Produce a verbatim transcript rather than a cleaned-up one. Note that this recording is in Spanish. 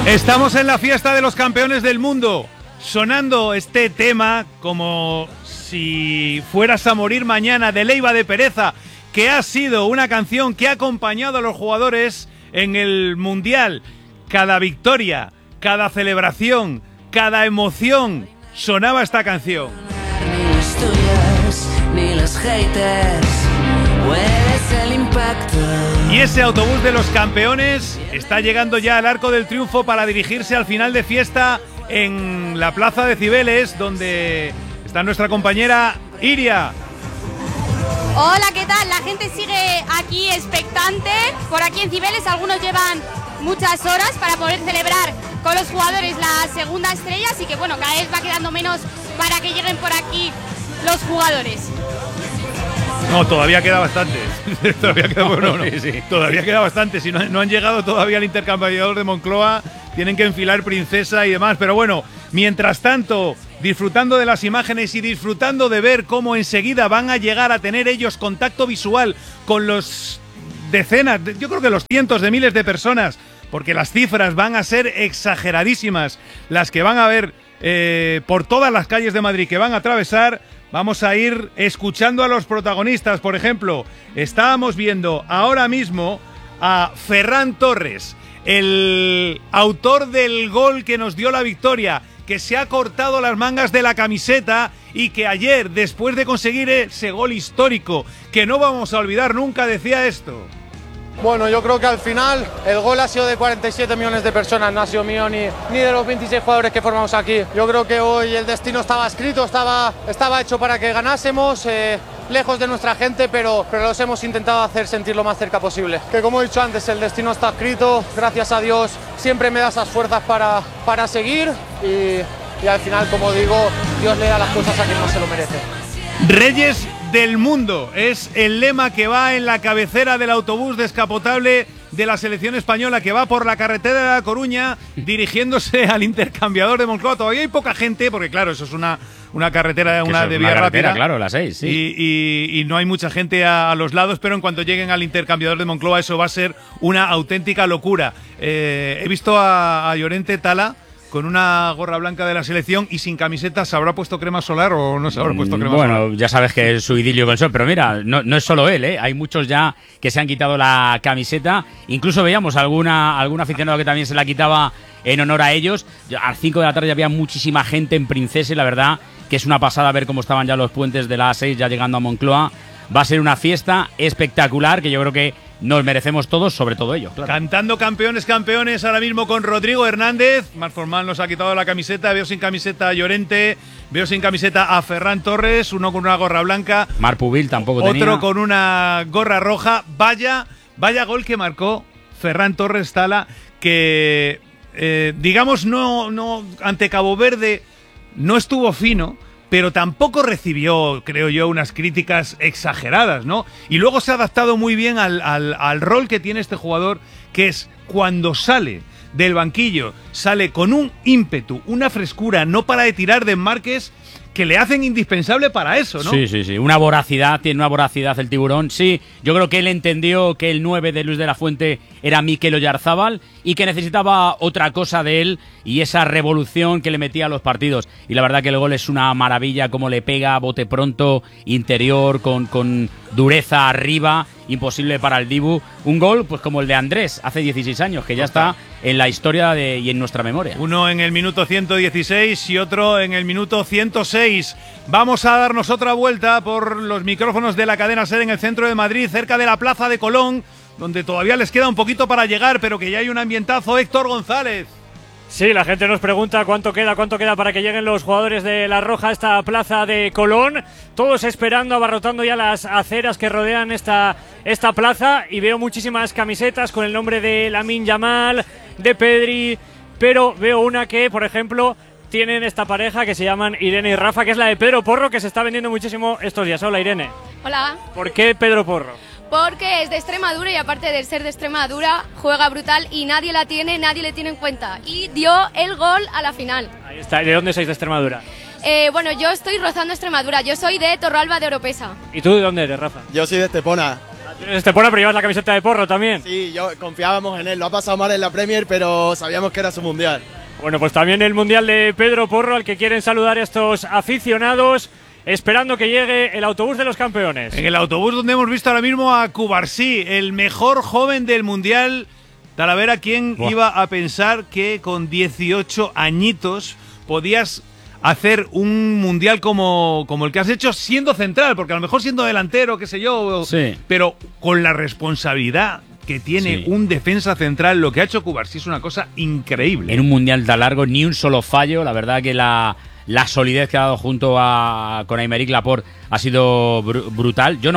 Estamos en la fiesta de los campeones del mundo, sonando este tema como si fueras a morir mañana, de Leiva de Pereza, que ha sido una canción que ha acompañado a los jugadores en el Mundial. Cada victoria, cada celebración, cada emoción, sonaba esta canción. Ni las tuyas, ni los haters, hueles el impacto. Y ese autobús de los campeones está llegando ya al Arco del Triunfo para dirigirse al final de fiesta en la Plaza de Cibeles, donde está nuestra compañera Iria. Hola, ¿qué tal? La gente sigue aquí expectante. Por aquí en Cibeles algunos llevan muchas horas para poder celebrar con los jugadores la segunda estrella, así que bueno, cada vez va quedando menos para que lleguen por aquí los jugadores. No, todavía queda bastante. todavía, queda, bueno, no, sí, sí. todavía queda bastante. Si no, no han llegado todavía al intercambiador de Moncloa, tienen que enfilar Princesa y demás. Pero bueno, mientras tanto, disfrutando de las imágenes y disfrutando de ver cómo enseguida van a llegar a tener ellos contacto visual con los decenas, yo creo que los cientos de miles de personas, porque las cifras van a ser exageradísimas, las que van a ver eh, por todas las calles de Madrid, que van a atravesar. Vamos a ir escuchando a los protagonistas. Por ejemplo, estábamos viendo ahora mismo a Ferran Torres, el autor del gol que nos dio la victoria, que se ha cortado las mangas de la camiseta y que ayer, después de conseguir ese gol histórico, que no vamos a olvidar nunca, decía esto. Bueno, yo creo que al final el gol ha sido de cuarenta y siete millones de personas, no ha sido mío ni, ni de los veintiséis jugadores que formamos aquí. Yo creo que hoy el destino estaba escrito, estaba, estaba hecho para que ganásemos, eh, lejos de nuestra gente, pero, pero los hemos intentado hacer sentir lo más cerca posible. Que como he dicho antes, el destino está escrito, gracias a Dios siempre me da esas fuerzas para, para seguir y, y al final, como digo, Dios le da las cosas a quien no se lo merece. Reyes del mundo es el lema que va en la cabecera del autobús descapotable de la selección española, que va por la carretera de La Coruña dirigiéndose al intercambiador de Moncloa. Todavía hay poca gente porque claro, eso es una, una carretera una de vía rápida, claro, las seis, sí. y, y, y no hay mucha gente a, a los lados, pero en cuanto lleguen al intercambiador de Moncloa eso va a ser una auténtica locura. Eh, he visto a, a Llorente Tala con una gorra blanca de la selección y sin camiseta. ¿Se habrá puesto crema solar o no se habrá puesto crema bueno, solar? Bueno, ya sabes que es su idilio con el sol, pero mira, no, no es solo él, ¿eh? Hay muchos ya que se han quitado la camiseta. Incluso veíamos alguna algún aficionado que también se la quitaba en honor a ellos. A las cinco de la tarde había muchísima gente en Princesa y la verdad que es una pasada ver cómo estaban ya los puentes de la A seis ya llegando a Moncloa. Va a ser una fiesta espectacular que yo creo que nos merecemos todos, sobre todo ellos, claro. Cantando campeones, campeones ahora mismo con Rodrigo Hernández. Marc Forman nos ha quitado la camiseta. Veo sin camiseta a Llorente. Veo sin camiseta a Ferran Torres. Uno con una gorra blanca. Marc Pubil tampoco Otro tenía. Otro con una gorra roja. Vaya, vaya gol que marcó Ferran Torres Tala. Que, eh, digamos, no, no ante Cabo Verde no estuvo fino, pero tampoco recibió, creo yo, unas críticas exageradas, ¿no? Y luego se ha adaptado muy bien al, al, al rol que tiene este jugador, que es cuando sale del banquillo, sale con un ímpetu, una frescura, no para de tirar de enmarques que le hacen indispensable para eso, ¿no? Sí, sí, sí, una voracidad, tiene una voracidad el tiburón. Sí, yo creo que él entendió que el nueve de Luis de la Fuente era Mikel Oyarzábal y que necesitaba otra cosa de él y esa revolución que le metía a los partidos. Y la verdad que el gol es una maravilla, como le pega, bote pronto, interior, con, con dureza arriba, imposible para el Dibu. Un gol pues como el de Andrés hace dieciséis años, que ya está en la historia de, y en nuestra memoria. Uno en el minuto ciento dieciséis y otro en el minuto ciento seis. Vamos a darnos otra vuelta por los micrófonos de la cadena SER en el centro de Madrid, cerca de la Plaza de Colón, donde todavía les queda un poquito para llegar, pero que ya hay un ambientazo. Héctor González. Sí, la gente nos pregunta cuánto queda, cuánto queda para que lleguen los jugadores de La Roja a esta Plaza de Colón. Todos esperando, abarrotando ya las aceras que rodean esta, esta plaza. Y veo muchísimas camisetas con el nombre de Lamine Yamal, de Pedri. Pero veo una que, por ejemplo, tienen esta pareja que se llaman Irene y Rafa, que es la de Pedro Porro, que se está vendiendo muchísimo estos días. Hola, Irene. Hola. ¿Por qué Pedro Porro? Porque es de Extremadura y aparte de ser de Extremadura, juega brutal y nadie la tiene, nadie le tiene en cuenta. Y dio el gol a la final. Ahí está. ¿De dónde sois de Extremadura? Eh, bueno, yo estoy rozando Extremadura, yo soy de Torralba de Oropesa. ¿Y tú de dónde eres, Rafa? Yo soy de Estepona. Te pone a llevar la camiseta de Porro también. Sí, yo confiábamos en él. Lo ha pasado mal en la Premier, pero sabíamos que era su mundial. Bueno, pues también el mundial de Pedro Porro, al que quieren saludar estos aficionados, esperando que llegue el autobús de los campeones. En el autobús donde hemos visto ahora mismo a Cubarsí, el mejor joven del mundial. Talavera, ¿quién Buah. iba a pensar que con dieciocho añitos podías hacer un mundial como, como el que has hecho siendo central? Porque a lo mejor siendo delantero, qué sé yo, sí. pero con la responsabilidad que tiene sí. un defensa central, lo que ha hecho Cubarsí es una cosa increíble. En un mundial tan largo, ni un solo fallo. La verdad que la, la solidez que ha dado junto a con Aymeric Laporte ha sido br- brutal. Yo no